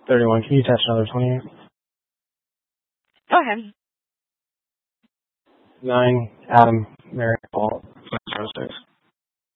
31. Can you attach another 28? Go ahead. 9, Adam, Mary, Paul, 06.